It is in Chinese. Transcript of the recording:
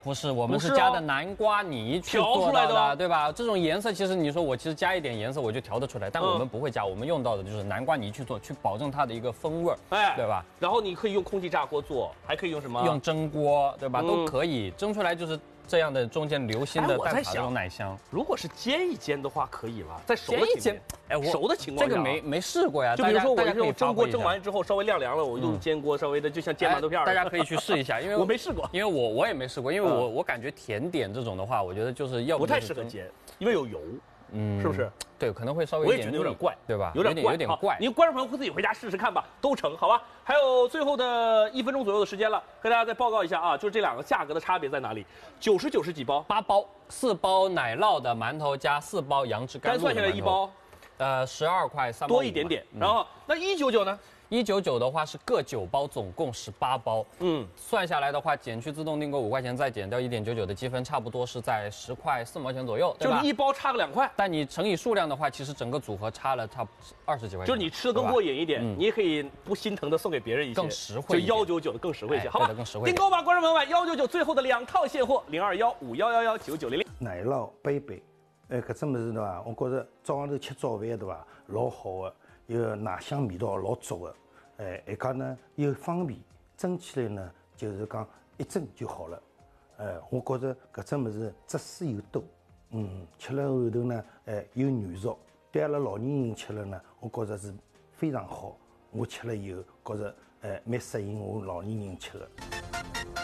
不是，我们是加的南瓜泥去做调出来的， 对吧？这种颜色其实你说我其实加一点颜色我就调得出来，但我们不会加，我们用到的就是南瓜泥去做，去保证它的一个风味，对吧？ 然后你可以用空气炸锅做，还可以用什么？ 用蒸锅，对吧？都可以蒸出来就是这样的中间流心的蛋挞这种奶香。 如果是煎一煎的话，可以了，在熟的煎一煎， 熟的情况下， 这个没试过呀。 就比如说我用蒸锅蒸完之后稍微晾凉了，我用煎锅稍微的就像煎馒头片。 大家可以去试一下，因为我没试过， 因为我也没试过，因为我感觉甜点这种的话，我觉得就是要不太适合煎，因为有油，是不是？ 对，可能会稍微我也觉得有点怪， 对吧？ 有点怪。您观众朋友自己回家试试看吧，都成，好吧？还有最后的1分钟左右的时间了，和大家再报告一下啊，就是这两个价格的差别在哪里？99是几包 ？8包，4包奶酪的馒头加4包杨枝甘露的馒头。 算下来1包 ，12块3毛5， 多一点点。然后那199呢 ？199的话是各9包，总共18包。算下来的话，减去自动订购5块钱，再减掉1.99的积分，差不多是在10块4毛钱左右，对吧？ 就是一包差个2块。 但你乘以数量的话，其实整个组合差了差不多20几块钱。 就是你吃的更过瘾一点，你也可以不心疼的送给别人一些， 更实惠。 就199的更实惠一些，好吧？ 更实惠。 订购吧，观众朋友们，199最后的2套现货，02151119900。 奶酪杯杯，搿只物事对伐？我觉着早上头吃早饭对伐？老好的，有奶香味道老足的。还讲呢又方便，蒸起来呢就是讲一蒸就好了。我觉着搿只物事汁水又多，吃了后头呢，又软熟，对阿拉老年人吃了呢，我觉着是非常好。我吃了以后觉着蛮适应我老年人吃的。